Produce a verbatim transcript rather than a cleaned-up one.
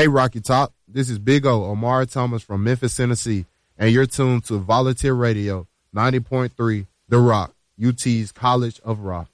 Hey, Rocky Top. This is Big O, Omar Thomas from Memphis, Tennessee, and you're tuned to Volunteer Radio ninety point three, The Rock, U T's College of Rock.